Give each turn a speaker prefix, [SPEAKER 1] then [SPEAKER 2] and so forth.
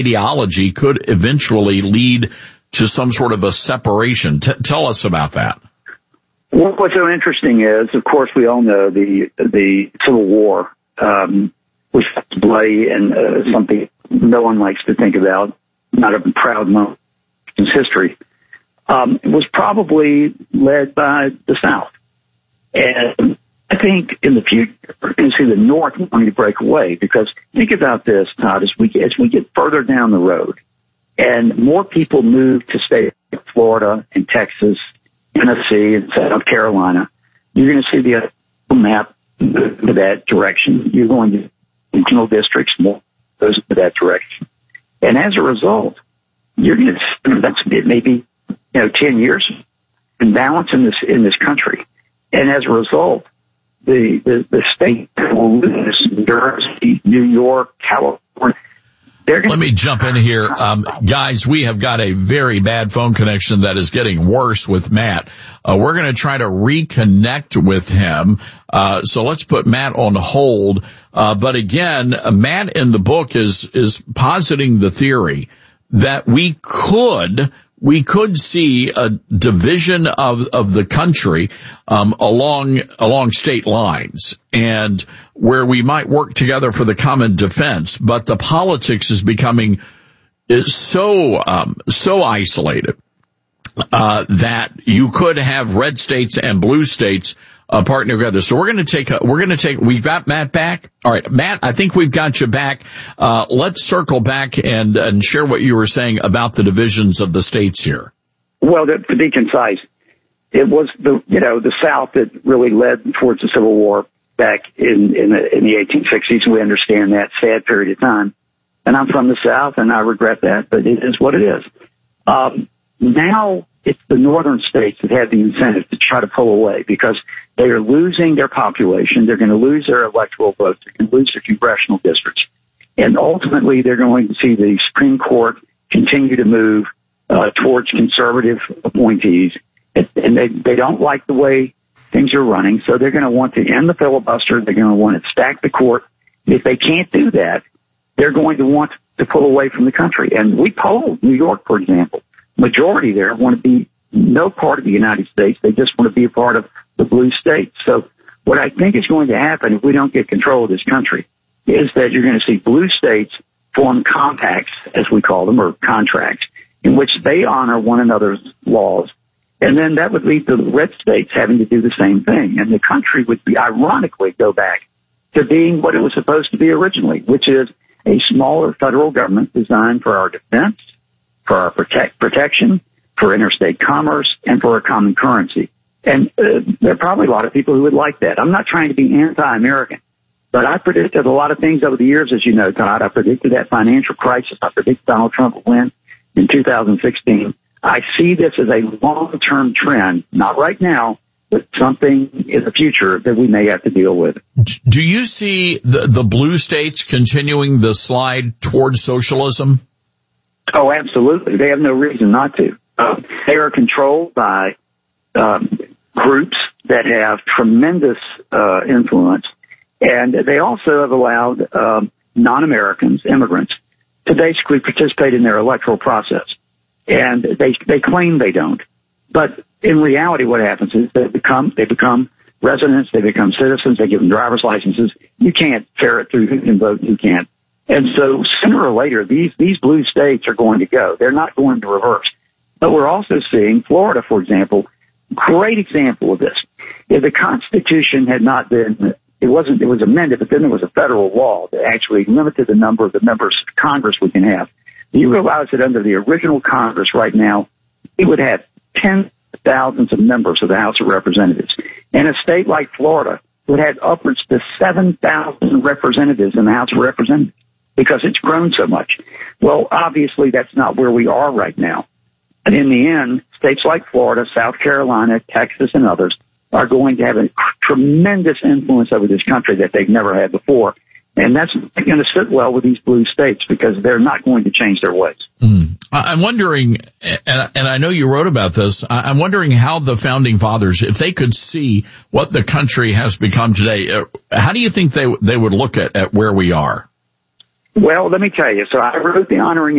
[SPEAKER 1] ideology could eventually lead to some sort of a separation. Tell us about that.
[SPEAKER 2] Well, what's so interesting is, of course, we all know the Civil War was bloody and something no one likes to think about, not a proud moment in history. It was probably led by the South. And I think in the future, we're going to see the North wanting to break away, because think about this, Todd, as we get further down the road and more people move to states like Florida and Texas, Tennessee and South Carolina, you're going to see the map move to that direction. You're going to regional districts, more goes to that direction. And as a result, you're going to, that's maybe, 10 years imbalance in this country. And as a result, the state will lose New Jersey, New York, California.
[SPEAKER 1] Let me jump in here. Guys, we have got a very bad phone connection that is getting worse with Matt. We're going to try to reconnect with him. So let's put Matt on hold. But again, Matt in the book is positing the theory that we could see a division of the country, along state lines, and where we might work together for the common defense. But the politics is becoming so isolated, that you could have red states and blue states partner together. So we're going to take, we've got Matt back. All right, Matt, I think we've got you back. Let's circle back and share what you were saying about the divisions of the states here.
[SPEAKER 2] Well, to be concise, it was the South that really led towards the Civil War back in the 1860s. We understand that sad period of time. And I'm from the South, and I regret that, but it is what it is. Now it's the northern states that have the incentive to try to pull away, because they are losing their population. They're going to lose their electoral votes. They're going to lose their congressional districts. And ultimately, they're going to see the Supreme Court continue to move towards conservative appointees. And they don't like the way things are running, so they're going to want to end the filibuster. They're going to want to stack the court. If they can't do that, they're going to want to pull away from the country. And we polled New York, for example. Majority there want to be no part of the United States. They just want to be a part of the blue states. So what I think is going to happen if we don't get control of this country is that you're going to see blue states form compacts, as we call them, or contracts, in which they honor one another's laws. And then that would lead to the red states having to do the same thing. And the country would be, ironically, go back to being what it was supposed to be originally, which is a smaller federal government designed for our defense, for our protection, for interstate commerce, and for a common currency. And there are probably a lot of people who would like that. I'm not trying to be anti-American, but I predicted a lot of things over the years, as you know, Todd. I predicted that financial crisis. I predicted Donald Trump would win in 2016. I see this as a long-term trend, not right now, but something in the future that we may have to deal with.
[SPEAKER 1] Do you see the blue states continuing the slide towards socialism?
[SPEAKER 2] Oh, absolutely. They have no reason not to. They are controlled by groups that have tremendous influence, and they also have allowed non-Americans, immigrants, to basically participate in their electoral process. And they claim they don't. But in reality, what happens is they become residents, they become citizens, they give them driver's licenses. You can't ferret through who can vote and who can't. And so sooner or later, these blue states are going to go. They're not going to reverse. But we're also seeing Florida, for example, great example of this. If the Constitution had not been, it was amended, but then there was a federal law that actually limited the number of the members of Congress we can have. You realize that under the original Congress right now, it would have tens of thousands of members of the House of Representatives. And a state like Florida would have upwards to 7,000 representatives in the House of Representatives because it's grown so much. Well, obviously, that's not where we are right now. And in the end, states like Florida, South Carolina, Texas, and others are going to have a tremendous influence over this country that they've never had before. And that's going to sit well with these blue states because they're not going to change their ways.
[SPEAKER 1] I'm wondering, and I know you wrote about this, I'm wondering how the Founding Fathers, if they could see what the country has become today, how do you think they would look at where we are?
[SPEAKER 2] Well, let me tell you. So I wrote the honoring